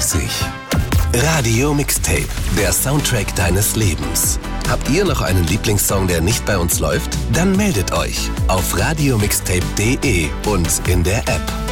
30. Radio Mixtape, der Soundtrack deines Lebens. Habt ihr noch einen Lieblingssong, der nicht bei uns läuft? Dann meldet euch auf radiomixtape.de und in der App.